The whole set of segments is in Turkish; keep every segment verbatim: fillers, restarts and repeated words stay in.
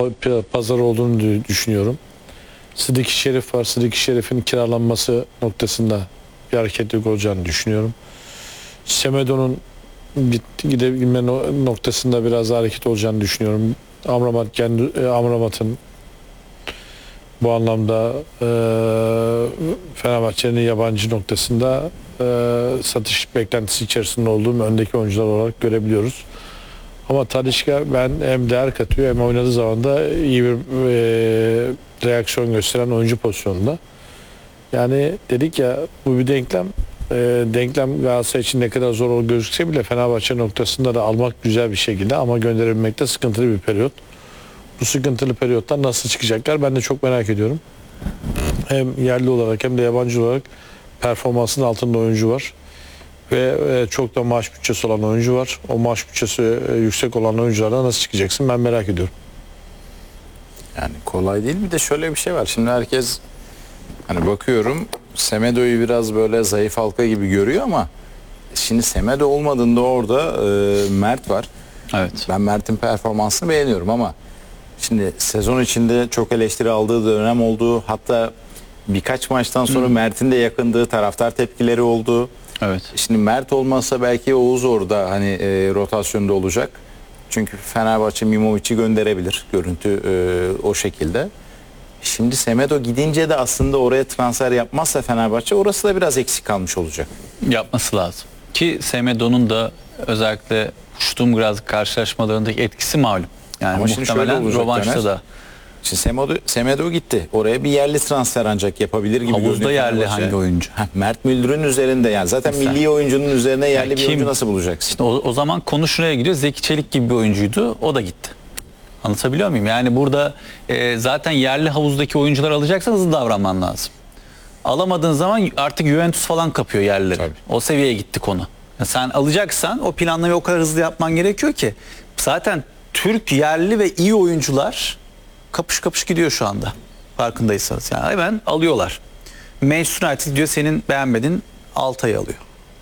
pazarı olduğunu düşünüyorum. Sıdiki Şerif var. Sıdiki Şerif'in kiralanması noktasında bir hareketlilik olacağını düşünüyorum. Semedo'nun gidebilme noktasında biraz hareket olacağını düşünüyorum. Amrabat kendi Amrabat'ın bu anlamda e, Fenerbahçe'nin yabancı noktasında e, satış beklentisi içerisinde olduğum öndeki oyuncular olarak görebiliyoruz. Ama Talisca ben hem değer katıyor hem oynadığı zaman da iyi bir e, reaksiyon gösteren oyuncu pozisyonunda. Yani dedik ya, bu bir denklem. E, denklem Galatasaray için ne kadar zor olur gözükse bile Fenerbahçe noktasında da almak güzel bir şekilde, ama gönderebilmekte sıkıntılı bir periyot. Bu sıkıntılı periyottan nasıl çıkacaklar ben de çok merak ediyorum. Hem yerli olarak hem de yabancı olarak performansının altında oyuncu var. Ve e, çok da maaş bütçesi olan oyuncu var. O maaş bütçesi e, yüksek olan oyunculardan nasıl çıkacaksın ben merak ediyorum. Yani kolay değil. Bir de şöyle bir şey var. Şimdi herkes hani bakıyorum Semedo'yu biraz böyle zayıf halka gibi görüyor ama şimdi Semedo olmadığında orada e, Mert var. Evet. Ben Mert'in performansını beğeniyorum ama şimdi sezon içinde çok eleştiri aldığı dönem oldu. Hatta birkaç maçtan sonra hmm. Mert'in de yakındığı taraftar tepkileri oldu. Evet. Şimdi Mert olmazsa belki Oğuz orada hani e, rotasyonda olacak. Çünkü Fenerbahçe Mimovic'i gönderebilir. Görüntü e, o şekilde. Şimdi Semedo gidince de aslında oraya transfer yapmazsa Fenerbahçe orası da biraz eksik kalmış olacak. Yapması lazım. Ki Semedo'nun da özellikle Stuttgart karşılaşmalarındaki etkisi malum. Yani ama muhtemelen rövanşta da. Şimdi Semedo, Semedo gitti. Oraya bir yerli transfer ancak yapabilir gibi. Havuzda yerli hangi oyuncu? Heh, Mert Müldür'ün üzerinde yani. Zaten Mesela. milli oyuncunun üzerine yerli yani bir kim, oyuncu nasıl bulacaksın? İşte o, o zaman konu şuraya gidiyor. Zeki Çelik gibi bir oyuncuydu. O da gitti. Anlatabiliyor muyum? Yani burada e, zaten yerli havuzdaki oyuncuları alacaksan hızlı davranman lazım. Alamadığın zaman artık Juventus falan kapıyor yerleri. Tabii. O seviyeye gitti konu. Yani sen alacaksan o planlamayı o kadar hızlı yapman gerekiyor ki. Zaten Türk yerli ve iyi oyuncular kapış kapış gidiyor şu anda. Farkındaysanız. Yani hemen alıyorlar. Manchester United diyor senin beğenmedin Altay'ı alıyor.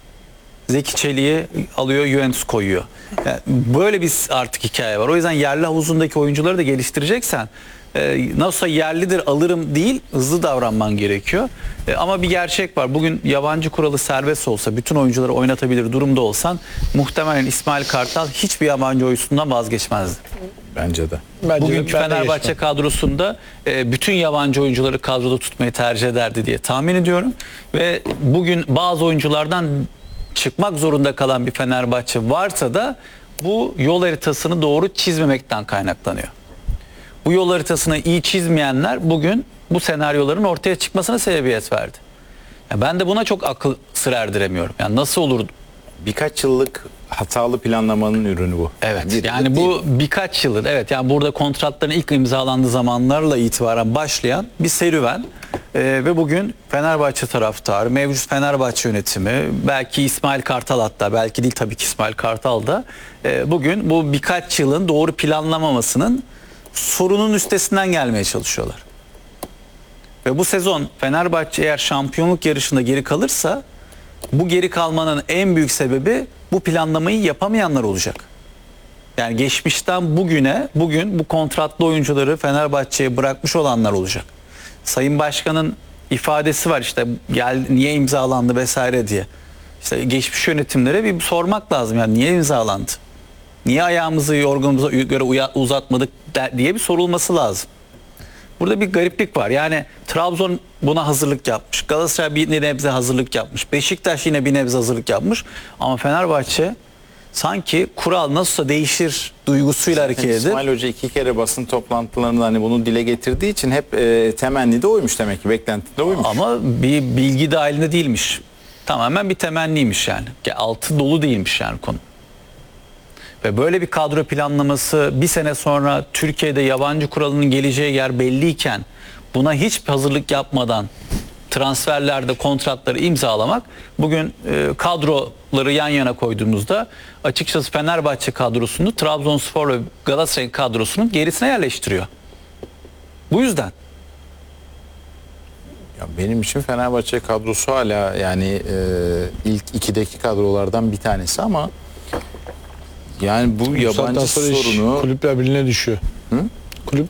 Zeki Çelik'i alıyor, Juventus koyuyor. Yani böyle bir artık hikaye var. O yüzden yerli havuzundaki oyuncuları da geliştireceksen e, nasılsa yerlidir alırım değil, hızlı davranman gerekiyor. E, ama bir gerçek var. Bugün yabancı kuralı serbest olsa, bütün oyuncuları oynatabilir durumda olsan muhtemelen İsmail Kartal hiçbir yabancı oyuncusundan vazgeçmezdi. Bence de. Bence Bugünkü de, Fenerbahçe kadrosunda e, bütün yabancı oyuncuları kadroda tutmayı tercih ederdi diye tahmin ediyorum. Ve bugün bazı oyunculardan çıkmak zorunda kalan bir Fenerbahçe varsa da bu yol haritasını doğru çizmemekten kaynaklanıyor. Bu yol haritasını iyi çizmeyenler bugün bu senaryoların ortaya çıkmasına sebebiyet verdi. Yani ben de buna çok akıl sır erdiremiyorum. Yani nasıl olur? Birkaç yıllık hatalı planlamanın ürünü bu. Evet. Bir yani bu birkaç yıldır. Evet. Yani burada kontratların ilk imzalandığı zamanlarla itibaren başlayan bir serüven. Ee, ve bugün Fenerbahçe taraftarı, mevcut Fenerbahçe yönetimi, belki İsmail Kartal, hatta belki değil tabii ki İsmail Kartal da e, bugün bu birkaç yılın doğru planlamamasının sorunun üstesinden gelmeye çalışıyorlar. Ve bu sezon Fenerbahçe eğer şampiyonluk yarışında geri kalırsa bu geri kalmanın en büyük sebebi bu planlamayı yapamayanlar olacak. Yani geçmişten bugüne, bugün bu kontratlı oyuncuları Fenerbahçe'ye bırakmış olanlar olacak. Sayın Başkan'ın ifadesi var işte, gel niye imzalandı vesaire diye. İşte geçmiş yönetimlere bir sormak lazım, yani niye imzalandı? Niye ayağımızı yorganımıza göre uzatmadık diye bir sorulması lazım. Burada bir gariplik var. Yani Trabzon buna hazırlık yapmış. Galatasaray bir nebze hazırlık yapmış. Beşiktaş yine bir nebze hazırlık yapmış. Ama Fenerbahçe sanki kural nasılsa değişir duygusuyla hareket edip. İsmail Hoca iki kere basın toplantılarında hani bunu dile getirdiği için hep e, temenni de oymuş demek ki. Beklenti de oymuş. Ama bir bilgi dahilinde değilmiş. Tamamen bir temenniymiş yani. Altı dolu değilmiş yani konu. Ve böyle bir kadro planlaması bir sene sonra Türkiye'de yabancı kuralının geleceği yer belliyken buna hiç hazırlık yapmadan transferlerde kontratları imzalamak, bugün e, kadroları yan yana koyduğumuzda açıkçası Fenerbahçe kadrosunu Trabzonspor ve Galatasaray kadrosunun gerisine yerleştiriyor. Bu yüzden. Ya benim için Fenerbahçe kadrosu hala yani e, ilk ikideki kadrolardan bir tanesi ama yani bu yabancı sorunu Kulüpler Birliği'ne düşüyor. Hı?